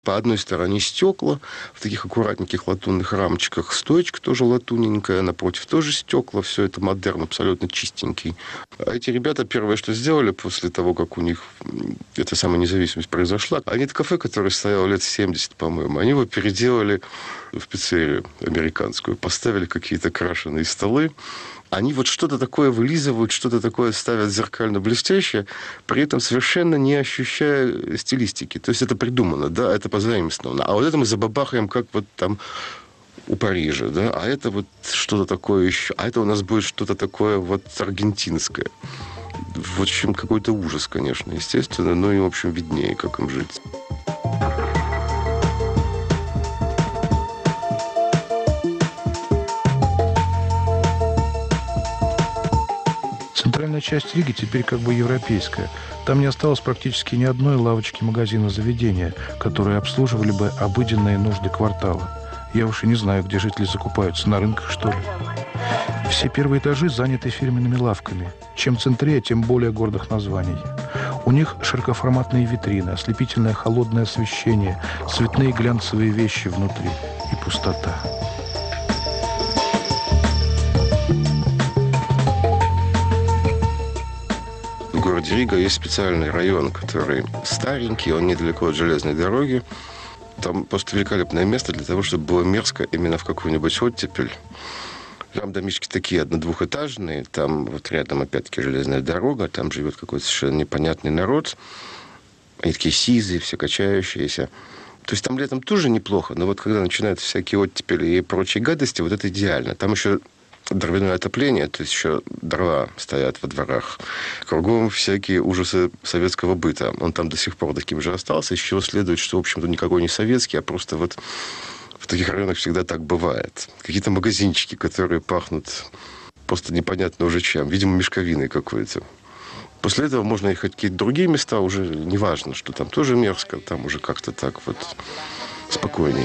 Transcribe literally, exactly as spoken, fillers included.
По одной стороне стекла в таких аккуратненьких латунных рамочках, стоечка тоже латунненькая, напротив тоже стекла, все это модерн, абсолютно чистенький. А эти ребята первое, что сделали после того, как у них эта самая независимость произошла, они это кафе, которое стояло лет семьдесят, по-моему, они его переделали в пиццерию американскую, поставили какие-то крашеные столы. Они вот что-то такое вылизывают, что-то такое ставят зеркально блестящее, при этом совершенно не ощущая стилистики. То есть это придумано, да, это позаимствовано. А вот это мы забабахаем, как вот там у Парижа, да, а это вот что-то такое еще, а это у нас будет что-то такое вот аргентинское. В общем, какой-то ужас, конечно, естественно, но и, в общем, виднее, как им жить. Центральная часть Риги теперь как бы европейская. Там не осталось практически ни одной лавочки, магазина, заведения, которые обслуживали бы обыденные нужды квартала. Я уж и не знаю, где жители закупаются, на рынках, что ли. Все первые этажи заняты фирменными лавками. Чем центрее, тем более гордых названий. У них широкоформатные витрины, ослепительное холодное освещение, цветные глянцевые вещи внутри и пустота. В городе Рига есть специальный район, который старенький, он недалеко от железной дороги. Там просто великолепное место для того, чтобы было мерзко именно в какую-нибудь оттепель. Там домишки такие одно-двухэтажные, там вот рядом опять-таки железная дорога, там живет какой-то совершенно непонятный народ. Они такие сизые, все качающиеся. То есть там летом тоже неплохо, но вот когда начинаются всякие оттепели и прочие гадости, вот это идеально. Там еще дровяное отопление, то есть еще дрова стоят во дворах. Кругом всякие ужасы советского быта. Он там до сих пор таким же остался, из чего следует, что, в общем-то, никакой не советский, а просто вот в таких районах всегда так бывает. Какие-то магазинчики, которые пахнут просто непонятно уже чем. Видимо, мешковиной какой-то. После этого можно ехать в какие-то другие места, уже неважно, что там тоже мерзко, там уже как-то так вот спокойнее.